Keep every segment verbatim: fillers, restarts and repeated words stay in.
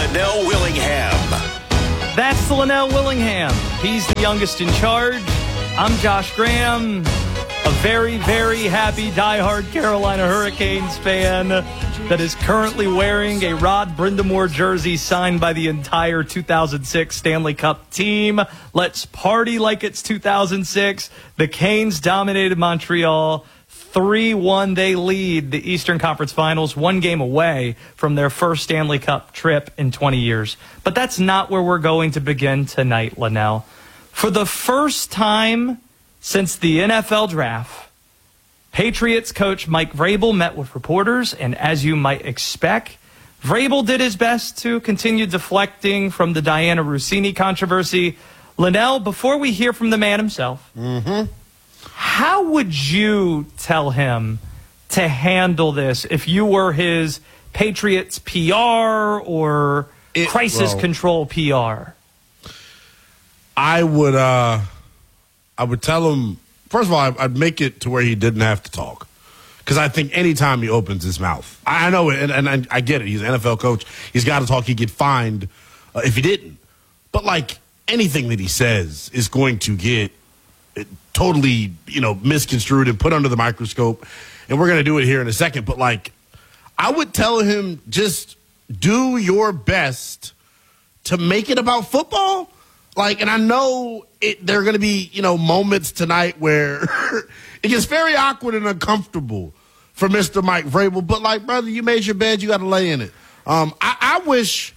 Linnell Willingham. That's Linnell Willingham. He's the youngest in charge. I'm Josh Graham, a very, very happy diehard Carolina Hurricanes fan that is currently wearing a Rod Brindamore jersey signed by the entire two thousand six Stanley Cup team. Let's party like it's two thousand six. The Canes dominated Montreal. three one, they lead the Eastern Conference Finals, one game away from their first Stanley Cup trip in twenty years. But that's not where we're going to begin tonight, Linnell. For the first time since the N F L draft, Patriots coach Mike Vrabel met with reporters, and as you might expect, Vrabel did his best to continue deflecting from the Diana Russini controversy. Linnell, before we hear from the man himself, mm-hmm. how would you tell him to handle this if you were his Patriots P R or it, crisis well, control P R? I would, uh, I would tell him. First of all, I'd make it to where he didn't have to talk, because I think anytime he opens his mouth, I know it, and, and I get it. He's an N F L coach. He's got to talk. He'd get fined uh, if he didn't. But like anything that he says is going to get totally, you know, misconstrued and put under the microscope. And we're going to do it here in a second. But, like, I would tell him just do your best to make it about football. Like, and I know it, there are going to be, you know, moments tonight where it gets very awkward and uncomfortable for Mister Mike Vrabel. But, like, brother, you made your bed, you got to lay in it. Um, I, I wish,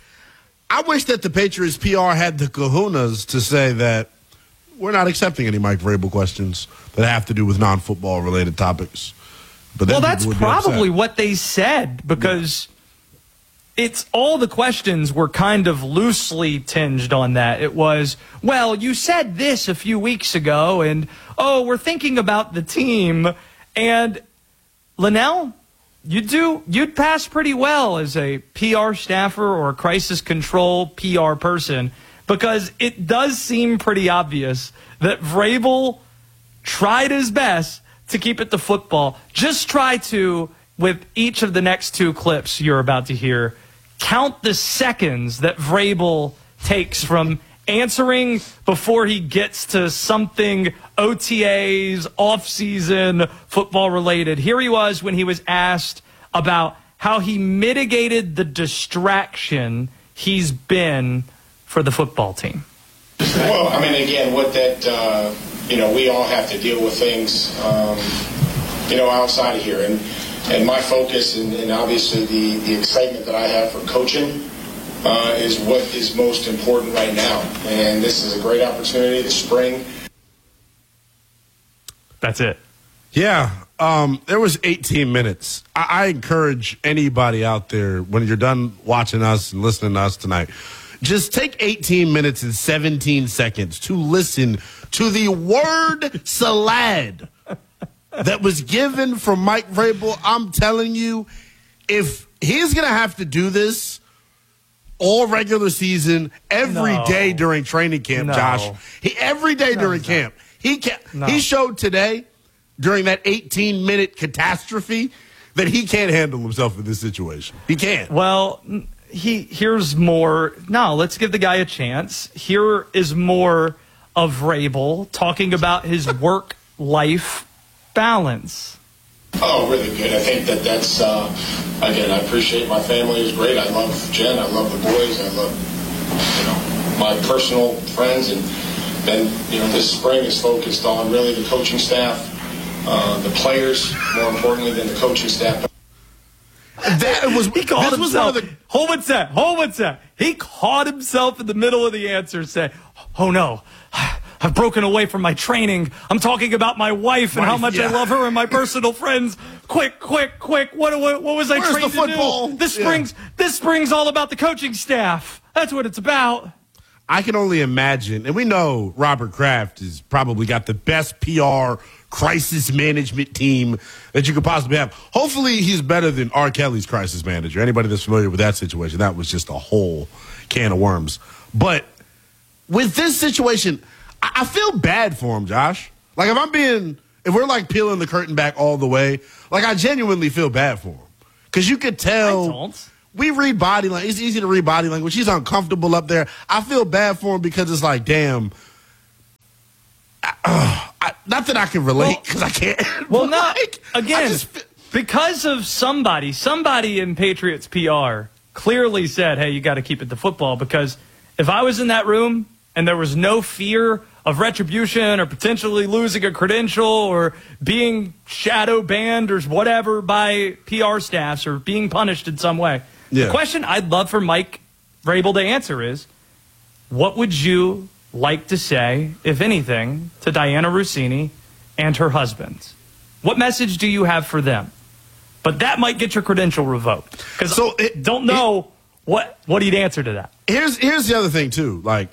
I wish that the Patriots P R had the kahunas to say that we're not accepting any Mike Vrabel questions that have to do with non-football related topics. But well, that's probably what they said, because yeah. it's all the questions were kind of loosely tinged on that. It was, well, you said this a few weeks ago, and, oh, we're thinking about the team. And, Linnell, you do, you'd pass pretty well as a P R staffer or a crisis control P R person, because it does seem pretty obvious that Vrabel tried his best to keep it to football. Just try to, with each of the next two clips you're about to hear, count the seconds that Vrabel takes from answering before he gets to something O T As, off-season, football-related. Here he was when he was asked about how he mitigated the distraction he's been for the football team. Well, I mean, again, what that, uh, you know, we all have to deal with things, um, you know, outside of here. And, and my focus and, and obviously the, the excitement that I have for coaching uh, is what is most important right now. And this is a great opportunity, the spring. That's it. Yeah. Um, there was eighteen minutes. I, I encourage anybody out there, when you're done watching us and listening to us tonight, just take eighteen minutes and seventeen seconds to listen to the word salad that was given from Mike Vrabel. I'm telling you, if he's going to have to do this all regular season, every no. day during training camp, no. Josh, he, every day no, during no. camp, he can, no. he showed today during that eighteen-minute catastrophe that he can't handle himself in this situation. He can't. Well, he here's more. No, let's give the guy a chance. Here is more of Vrabel talking about his work-life balance. Oh, really good. I think that that's, uh, again, I appreciate my family. It's great. I love Jen. I love the boys. I love, you know, my personal friends. And then, you know, this spring is focused on really the coaching staff, uh, the players, more importantly than the coaching staff. That was, he caught this was himself. one of the, hold one sec. Hold one sec. He caught himself in the middle of the answer saying, oh, no, I've broken away from my training. I'm talking about my wife and wife, how much yeah. I love her and my personal friends. Quick, quick, quick. What, what, what was I Where's trained the football? to do? This Yeah. spring's, this spring's all about the coaching staff. That's what it's about. I can only imagine, and we know Robert Kraft has probably got the best P R crisis management team that you could possibly have. Hopefully he's better than R. Kelly's crisis manager. Anybody that's familiar with that situation, that was just a whole can of worms. But with this situation, I, I feel bad for him, Josh. Like, if I'm being, if we're like peeling the curtain back all the way, like, I genuinely feel bad for him. Because you could tell we read body language. It's easy to read body language. He's uncomfortable up there. I feel bad for him because it's like, damn. I, uh, I, not that I can relate because well, I can't. Well, no. Like, again, just, because of somebody, somebody in Patriots P R clearly said, hey, you got to keep it to football, because if I was in that room and there was no fear of retribution or potentially losing a credential or being shadow banned or whatever by P R staffs or being punished in some way, yeah. the question I'd love for Mike Vrabel to answer is, what would you like to say, if anything, to Dianna Russini and her husband? What message do you have for them? But that might get your credential revoked, because so I don't know it, what what he'd answer to that. Here's here's the other thing too, like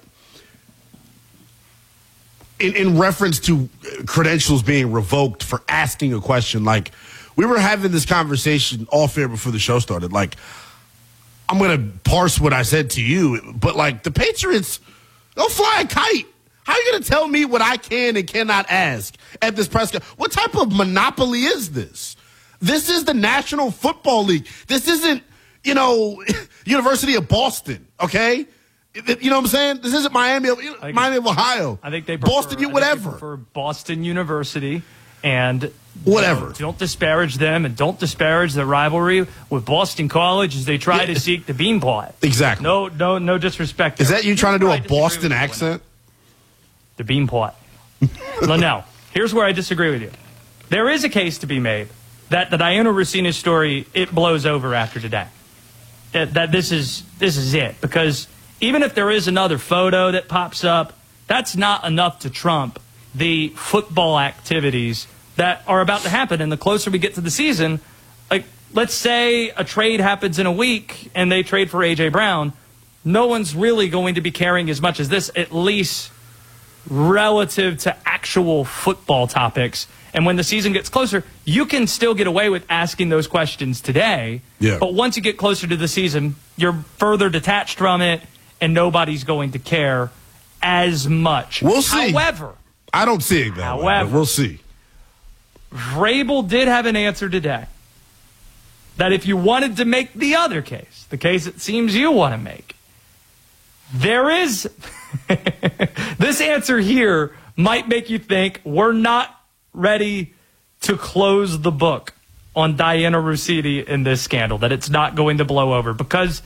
in in reference to credentials being revoked for asking a question. Like, we were having this conversation off air before the show started. Like, I'm gonna parse what I said to you, but like the Patriots, they'll fly a kite. How are you going to tell me what I can and cannot ask at this press conference? What type of monopoly is this? This is the National Football League. This isn't, you know, University of Boston, okay? You know what I'm saying? This isn't Miami, Miami of Ohio. I think they prefer, Boston, you whatever. For Boston University, and whatever. Don't, don't disparage them, and don't disparage the rivalry with Boston College as they try yeah. to seek the bean pot. Exactly. No, no, no disrespect. Is that you trying to do a Boston accent? The bean pot. Well, now, here's where I disagree with you. There is a case to be made that the Dianna Russini story, it blows over after today. That, that this is this is it. Because even if there is another photo that pops up, that's not enough to trump the football activities that are about to happen. And the closer we get to the season, like, let's say a trade happens in a week and they trade for A J Brown, no one's really going to be caring as much as this, at least relative to actual football topics. And when the season gets closer, you can still get away with asking those questions today. Yeah. But once you get closer to the season, you're further detached from it, and nobody's going to care as much. We'll see. However, I don't see it that however, way, but we'll see. Vrabel did have an answer today that if you wanted to make the other case, the case it seems you want to make, there is this answer here might make you think we're not ready to close the book on Dianna Russini in this scandal, that it's not going to blow over, because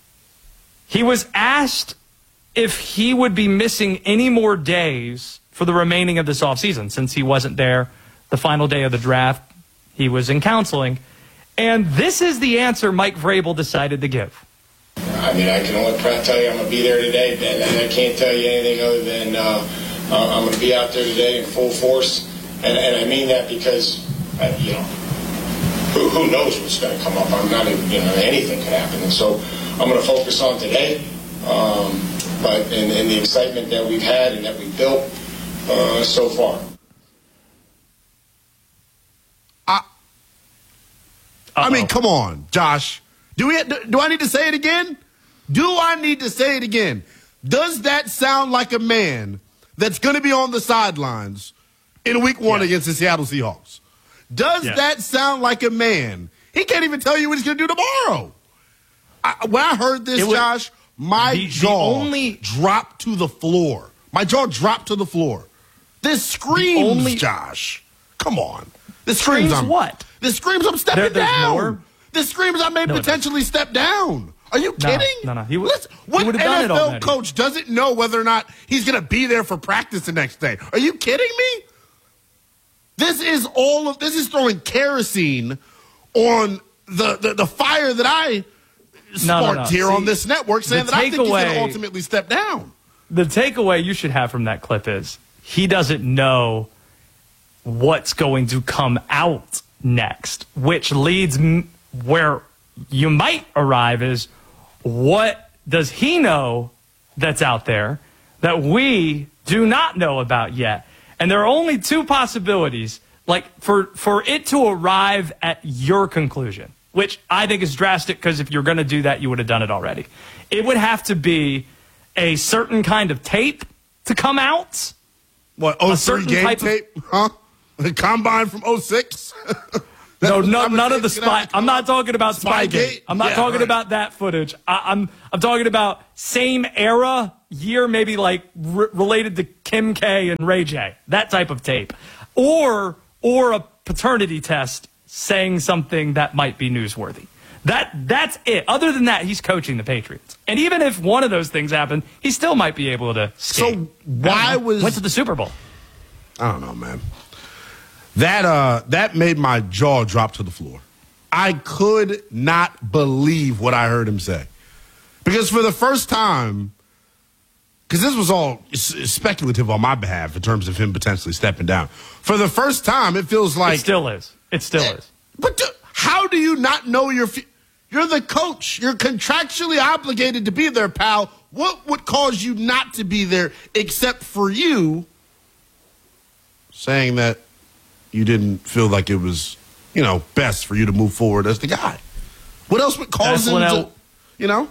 he was asked if he would be missing any more days for the remaining of this offseason, since he wasn't there the final day of the draft. He was in counseling. And this is the answer Mike Vrabel decided to give. I mean, I can only tell you I'm going to be there today, and I can't tell you anything other than uh, I'm going to be out there today in full force. And, and I mean that because, uh, you know, who, who knows what's going to come up. I'm not even, you know, anything could happen. And so I'm going to focus on today. Um, but in, in the excitement that we've had and that we've built uh, so far. I, I mean, come on, Josh. Do we? Do I need to say it again? Do I need to say it again? Does that sound like a man that's going to be on the sidelines in week one yes. against the Seattle Seahawks? Does yes. that sound like a man? He can't even tell you what he's going to do tomorrow. I, when I heard this, was, Josh, my the, jaw the only, dropped to the floor. My jaw dropped to the floor. This screams, only, Josh. Come on. This screams, screams I'm, what? This screams I'm stepping there, down. More? This screams I may no, potentially step down. Are you kidding? No, no, no. He would, what he would have N F L done it already. Coach doesn't know whether or not he's going to be there for practice the next day? Are you kidding me? This is all of this is throwing kerosene on the, the, the fire that I sparked no, no, no. here See, on this network, saying that I think he's going to ultimately step down. The takeaway you should have from that clip is he doesn't know what's going to come out next, which leads m- where you might arrive is, what does he know that's out there that we do not know about yet? And there are only two possibilities, like for, for it to arrive at your conclusion, which I think is drastic, because if you're going to do that, you would have done it already. It would have to be a certain kind of tape to come out. What, oh three game tape? Of, huh? The combine from oh six? No, no none of the spy. I'm not talking about Spygate. Spygate? I'm not Yeah, talking right. about that footage. I, I'm I'm talking about same era, year, maybe like r- related to Kim K and Ray J, that type of tape, or or a paternity test saying something that might be newsworthy. That that's it. Other than that, he's coaching the Patriots, and even if one of those things happened, he still might be able to skate. So why was went to the Super Bowl? I don't know, man. That uh, that made my jaw drop to the floor. I could not believe what I heard him say, because for the first time, because this was all s- speculative on my behalf in terms of him potentially stepping down. For the first time, it feels like It still is. It still is. But do, how do you not know your? F- You're the coach. You're contractually obligated to be there, pal. What would cause you not to be there, except for you saying that you didn't feel like it was, you know, best for you to move forward as the guy? What else would cause That's him Linnell. to, you know?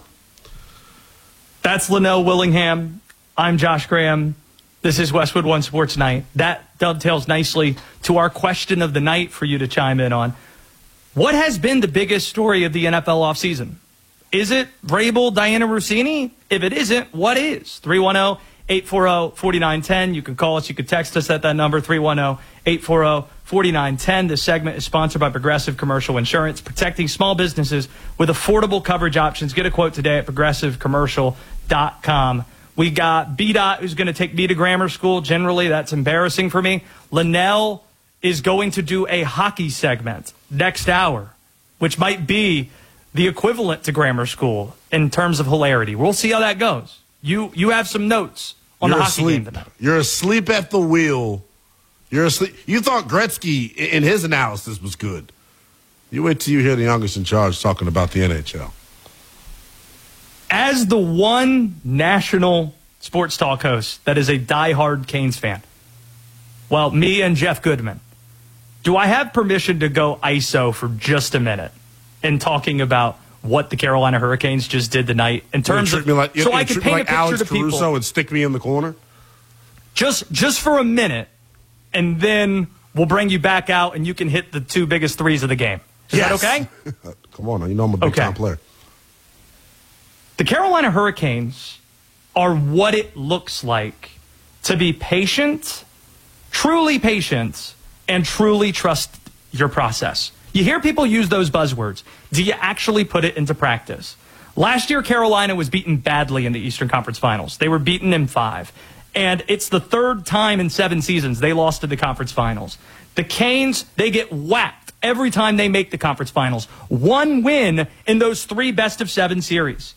That's Linnell Willingham. I'm Josh Graham. This is Westwood One Sports Night. That dovetails nicely to our question of the night for you to chime in on. What has been the biggest story of the N F L offseason? Is it Vrabel, Diana Rossini? If it isn't, what is? three one zero, eight four zero, four nine one zero. You can call us. You can text us at that number, three one zero, eight four zero, four nine one zero. This segment is sponsored by Progressive Commercial Insurance, protecting small businesses with affordable coverage options. Get a quote today at progressive commercial dot com. We got B Dot, who's going to take me to grammar school. Generally, that's embarrassing for me. Linnell is going to do a hockey segment next hour, which might be the equivalent to grammar school in terms of hilarity. We'll see how that goes. You you have some notes on You're the hockey asleep. game tonight. You're asleep at the wheel. You're asleep. You thought Gretzky i- in his analysis was good. You wait till you hear the youngest in charge talking about the N H L. As the one national sports talk host that is a diehard Canes fan, well, me and Jeff Goodman, do I have permission to go I S O for just a minute in talking about what the Carolina Hurricanes just did tonight in terms treat of me like, so I treat can me paint like a picture Alex to Caruso people and stick me in the corner? just just for a minute, and then we'll bring you back out and you can hit the two biggest threes of the game. Is Yes. that okay? Come on, you know I'm a big Okay. time player. The Carolina Hurricanes are what it looks like to be patient, truly patient, and truly trust your process. You hear people use those buzzwords. Do you actually put it into practice? Last year, Carolina was beaten badly in the Eastern Conference Finals. They were beaten in five. And it's the third time in seven seasons they lost to the conference finals. The Canes, they get whacked every time they make the conference finals. One win in those three best of seven series.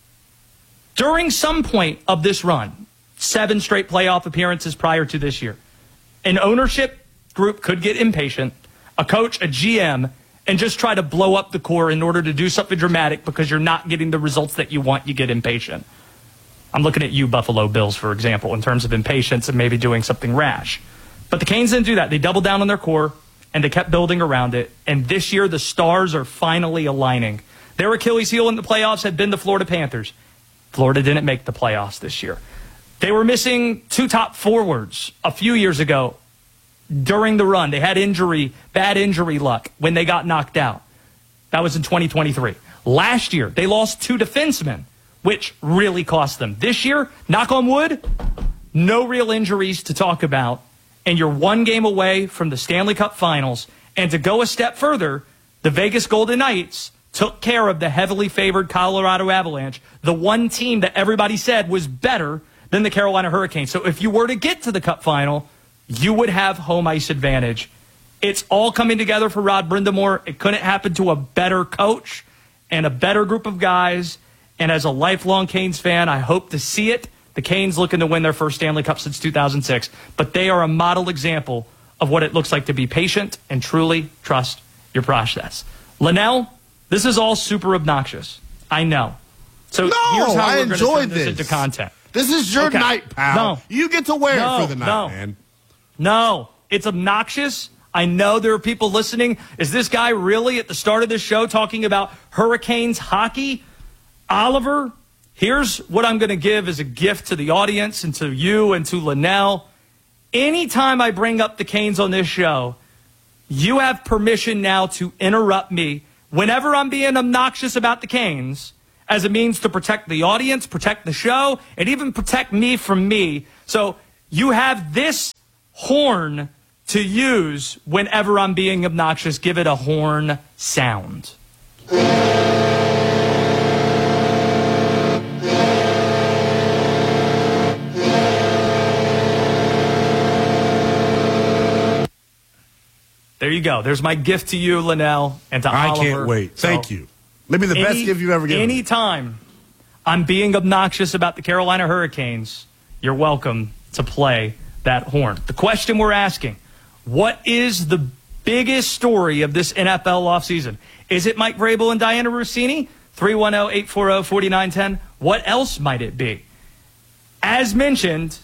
During some point of this run, seven straight playoff appearances prior to this year, an ownership group could get impatient, a coach, a G M, and just try to blow up the core in order to do something dramatic because you're not getting the results that you want. You get impatient. I'm looking at you, Buffalo Bills, for example, in terms of impatience and maybe doing something rash. But the Canes didn't do that. They doubled down on their core, and they kept building around it. And this year, the stars are finally aligning. Their Achilles heel in the playoffs had been the Florida Panthers. Florida didn't make the playoffs this year. They were missing two top forwards a few years ago during the run. They had injury, bad injury luck when they got knocked out. That was in twenty twenty-three. Last year, they lost two defensemen, which really cost them. This year, knock on wood, no real injuries to talk about, and you're one game away from the Stanley Cup Finals. And to go a step further, the Vegas Golden Knights took care of the heavily favored Colorado Avalanche, the one team that everybody said was better than the Carolina Hurricanes. So if you were to get to the Cup Final, you would have home ice advantage. It's all coming together for Rod Brindamore. It couldn't happen to a better coach and a better group of guys. And as a lifelong Canes fan, I hope to see it. The Canes looking to win their first Stanley Cup since two thousand six. But they are a model example of what it looks like to be patient and truly trust your process. Linnell, this is all super obnoxious. I know. So No, here's how I we're going to enjoyed turn this this. into content. This is your Okay. night, pal. No. You get to wear No, it for the night, no. man. No, it's obnoxious. I know there are people listening. Is this guy really at the start of this show talking about Hurricanes hockey? Oliver, here's what I'm going to give as a gift to the audience and to you and to Linnell. Anytime I bring up the Canes on this show, you have permission now to interrupt me whenever I'm being obnoxious about the Canes as a means to protect the audience, protect the show, and even protect me from me. So you have this horn to use whenever I'm being obnoxious. Give it a horn sound. There you go. There's my gift to you, Linnell, and to I Oliver. I can't wait. So Thank you. Maybe the any, best gift you've ever given. Anytime I'm being obnoxious about the Carolina Hurricanes, you're welcome to play that horn. The question we're asking, what is the biggest story of this N F L offseason? Is it Mike Vrabel and Diana Rossini? three one zero, eight four zero, four nine one zero. What else might it be? As mentioned,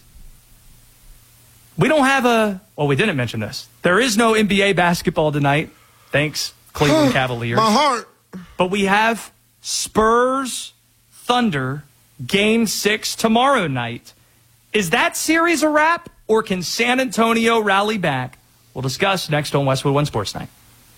we don't have a... Well, we didn't mention this. There is no N B A basketball tonight. Thanks, Cleveland Cavaliers. My heart. But we have Spurs Thunder Game six tomorrow night. Is that series a wrap, or can San Antonio rally back? We'll discuss next on Westwood One Sports Night.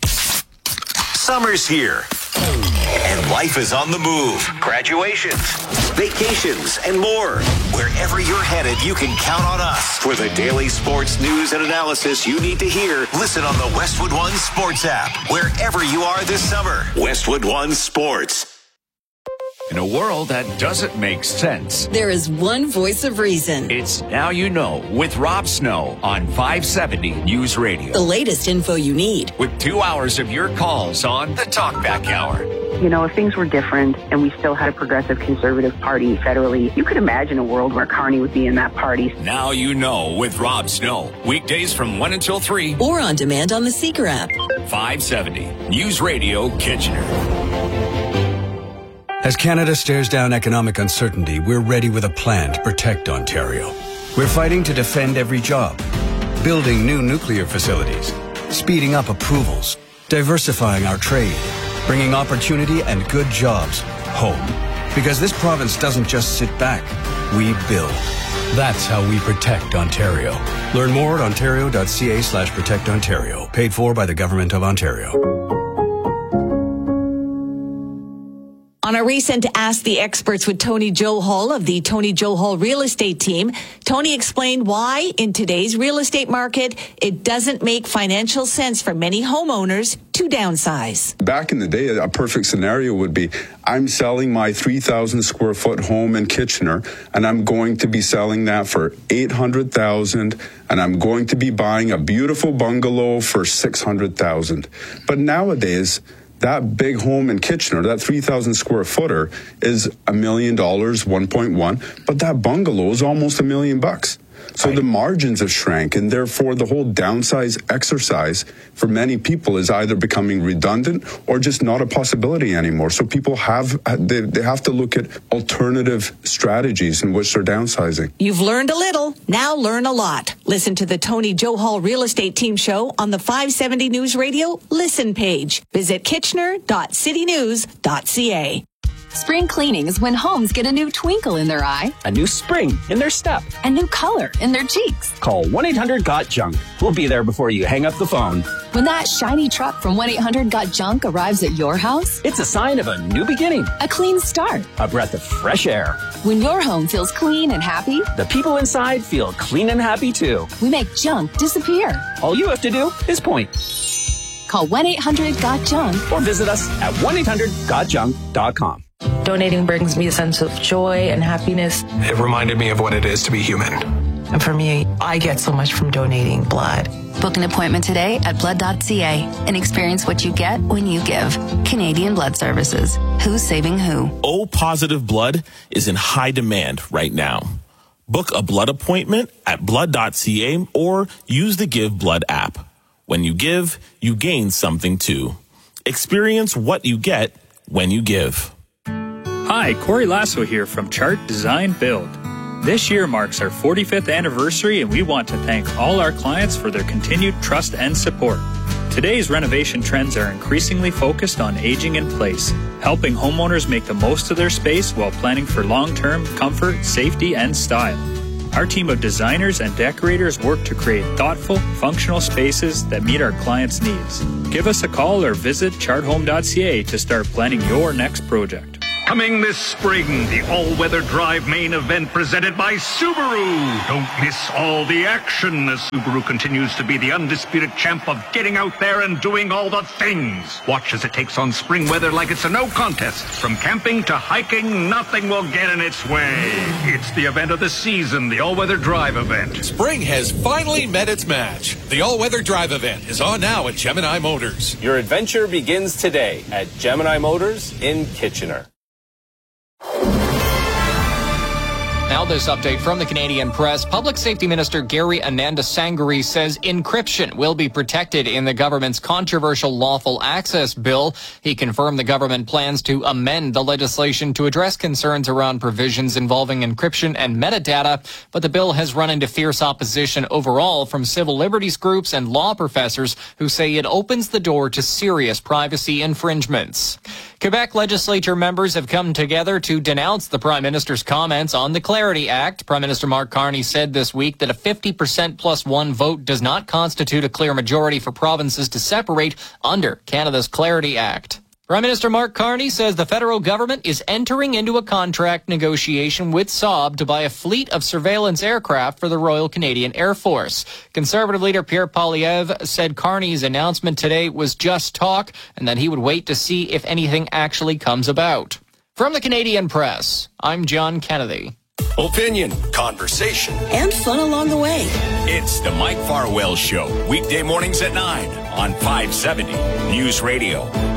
Summer's here, and life is on the move. Graduations, vacations, and more. Wherever you're headed, you can count on us. For the daily sports news and analysis you need to hear, listen on the Westwood One Sports app. Wherever you are this summer, Westwood One Sports. In a world that doesn't make sense, there is one voice of reason. It's Now You Know with Rob Snow on five seventy News Radio. The latest info you need. With two hours of your calls on the Talkback Hour. You know, if things were different and we still had a progressive conservative party federally, you could imagine a world where Carney would be in that party. Now You Know with Rob Snow. Weekdays from one until three. Or on demand on the Seeker app. five seventy News Radio Kitchener. As Canada stares down economic uncertainty, we're ready with a plan to protect Ontario. We're fighting to defend every job, building new nuclear facilities, speeding up approvals, diversifying our trade, bringing opportunity and good jobs home. Because this province doesn't just sit back, we build. That's how we protect Ontario. Learn more at ontario.ca slash protect Ontario. Paid for by the Government of Ontario. On a recent Ask the Experts with Tony Joe Hall of the Tony Joe Hall Real Estate Team, Tony explained why, in today's real estate market, it doesn't make financial sense for many homeowners to downsize. Back in the day, a perfect scenario would be, I'm selling my three thousand square foot home in Kitchener, and I'm going to be selling that for eight hundred thousand dollars, and I'm going to be buying a beautiful bungalow for six hundred thousand dollars. But nowadays, that big home in Kitchener, that three thousand square footer, is a million dollars, one point one, but that bungalow is almost a million bucks. So the margins have shrank, and therefore the whole downsize exercise for many people is either becoming redundant or just not a possibility anymore. So people have, they, they have to look at alternative strategies in which they're downsizing. You've learned a little, now learn a lot. Listen to the Tony Joe Hall Real Estate Team show on the five seventy News Radio Listen page. Visit kitchener dot city news dot c a. Spring cleaning is when homes get a new twinkle in their eye, a new spring in their step, a new color in their cheeks. Call one eight hundred got junk. We'll be there before you hang up the phone. When that shiny truck from one eight hundred got junk arrives at your house, it's a sign of a new beginning, a clean start, a breath of fresh air. When your home feels clean and happy, the people inside feel clean and happy too. We make junk disappear. All you have to do is point. Call one eight hundred got junk or visit us at one eight hundred got junk dot com. Donating brings me a sense of joy and happiness. It reminded me of what it is to be human. And for me, I get so much from donating blood. Book an appointment today at blood dot c a and experience what you get when you give. Canadian Blood Services. Who's saving who? O positive blood is in high demand right now. Book a blood appointment at blood dot c a or use the Give Blood app. When you give, you gain something too. Experience what you get when you give. Hi, Corey Lasso here from Chart Design Build. This year marks our forty-fifth anniversary, and we want to thank all our clients for their continued trust and support. Today's renovation trends are increasingly focused on aging in place, helping homeowners make the most of their space while planning for long-term comfort, safety, and style. Our team of designers and decorators work to create thoughtful, functional spaces that meet our clients' needs. Give us a call or visit chart home dot c a to start planning your next project. Coming this spring, the all-weather drive main event presented by Subaru. Don't miss all the action as Subaru continues to be the undisputed champ of getting out there and doing all the things. Watch as it takes on spring weather like it's a no contest. From camping to hiking, nothing will get in its way. It's the event of the season, the all-weather drive event. Spring has finally met its match. The all-weather drive event is on now at Gemini Motors. Your adventure begins today at Gemini Motors in Kitchener. Now this update from the Canadian Press. Public Safety Minister Gary Anandasangari says encryption will be protected in the government's controversial lawful access bill. He confirmed the government plans to amend the legislation to address concerns around provisions involving encryption and metadata, but the bill has run into fierce opposition overall from civil liberties groups and law professors who say it opens the door to serious privacy infringements. Quebec legislature members have come together to denounce the Prime Minister's comments on the Clarity Act. Prime Minister Mark Carney said this week that a fifty percent plus one vote does not constitute a clear majority for provinces to separate under Canada's Clarity Act. Prime Minister Mark Carney says the federal government is entering into a contract negotiation with Saab to buy a fleet of surveillance aircraft for the Royal Canadian Air Force. Conservative leader Pierre Poilievre said Carney's announcement today was just talk and that he would wait to see if anything actually comes about. From the Canadian Press, I'm John Kennedy. Opinion, conversation, and fun along the way. It's the Mike Farwell Show, weekday mornings at nine on five seventy News Radio.